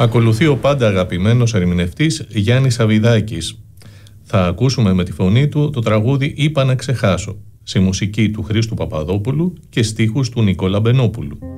Ακολουθεί ο πάντα αγαπημένος ερμηνευτής Γιάννης Σαββιδάκης. Θα ακούσουμε με τη φωνή του το τραγούδι «Είπα να ξεχάσω», σε μουσική του Χρήστου Παπαδόπουλου και στίχους του Νικόλα Μπενόπουλου.